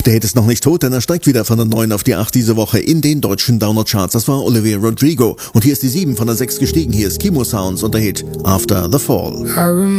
Der Hit ist noch nicht tot, denn er steigt wieder von der 9 auf die 8 diese Woche in den deutschen Downer-Charts. Das war Olivia Rodrigo. Und hier ist die 7 von der 6 gestiegen. Hier ist Kimo Sounds und der Hit After the Fall.